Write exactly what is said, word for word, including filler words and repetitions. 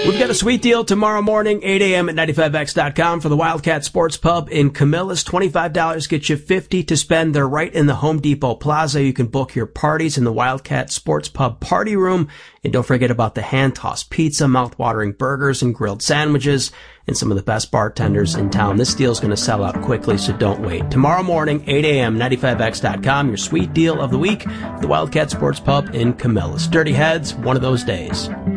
We've got a sweet deal tomorrow morning, eight a.m. at ninety-five X dot com for the Wildcat Sports Pub in Camillus. twenty-five dollars gets you fifty dollars to spend. They're right in the Home Depot Plaza. You can book your parties in the Wildcat Sports Pub party room. And don't forget about the hand-tossed pizza, mouth-watering burgers, and grilled sandwiches, and some of the best bartenders in town. This deal's going to sell out quickly, so don't wait. Tomorrow morning, eight a.m., ninety-five X dot com, your sweet deal of the week, the Wildcat Sports Pub in Camillus. Dirty Heads, one of those days.